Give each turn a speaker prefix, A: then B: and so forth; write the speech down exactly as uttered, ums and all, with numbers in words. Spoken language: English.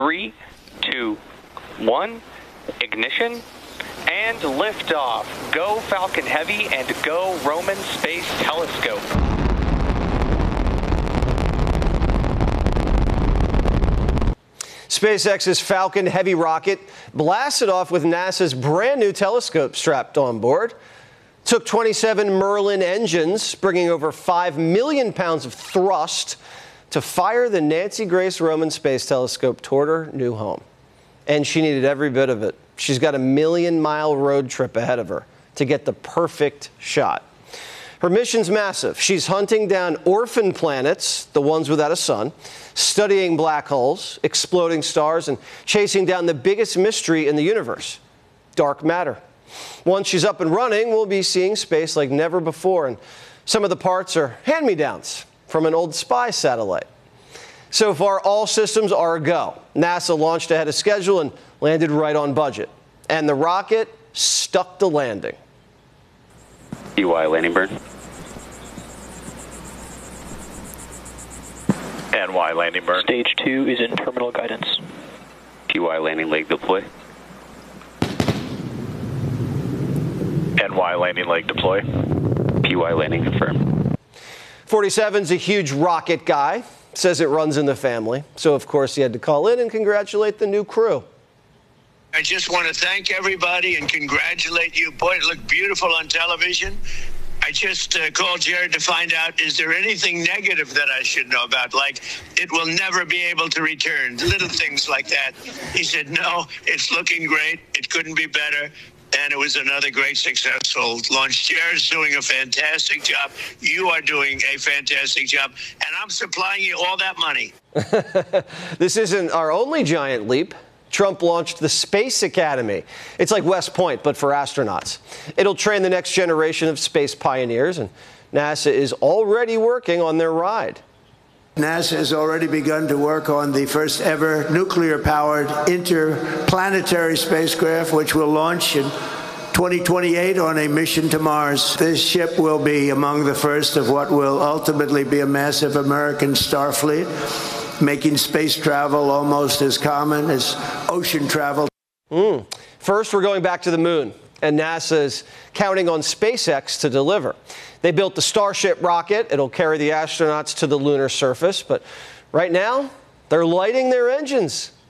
A: Three, two, one, ignition, and liftoff. Go Falcon Heavy and go Roman Space Telescope.
B: SpaceX's Falcon Heavy rocket blasted off with NASA's brand new telescope strapped on board. Took twenty-seven Merlin engines, bringing over five million pounds of thrust to fire the Nancy Grace Roman Space Telescope toward her new home. And she needed every bit of it. She's got a million-mile road trip ahead of her to get the perfect shot. Her mission's massive. She's hunting down orphan planets, the ones without a sun, studying black holes, exploding stars, and chasing down the biggest mystery in the universe, dark matter. Once she's up and running, we'll be seeing space like never before, and some of the parts are hand-me-downs from an old spy satellite. So far, all systems are a go. NASA launched ahead of schedule and landed right on budget. And the rocket stuck the landing.
A: P Y landing burn. N Y landing burn.
C: Stage two is in terminal guidance.
A: P Y landing leg deploy. N Y landing leg deploy. P Y landing confirmed.
B: forty-seven's a huge rocket guy. Says it runs in the family. So, of course, he had to call in and congratulate the new crew.
D: I just want to thank everybody and congratulate you. Boy, it looked beautiful on television. I just uh, called Jared to find out, is there anything negative that I should know about? Like, it will never be able to return, little things like that. He said, no, it's looking great. It couldn't be better. And it was another great successful launch. Jared's doing a fantastic job. You are doing a fantastic job. And I'm supplying you all that money.
B: This isn't our only giant leap. Trump launched the Space Academy. It's like West Point, but for astronauts. It'll train the next generation of space pioneers, and NASA is already working on their ride.
E: NASA has already begun to work on the first ever nuclear-powered interplanetary spacecraft, which will launch in twenty twenty-eight on a mission to Mars. This ship will be among the first of what will ultimately be a massive American star fleet, making space travel almost as common as ocean travel.
B: Mm. First, we're going back to the moon, and NASA is counting on SpaceX to deliver. They built the Starship rocket. It'll carry the astronauts to the lunar surface, but right now, they're lighting their engines.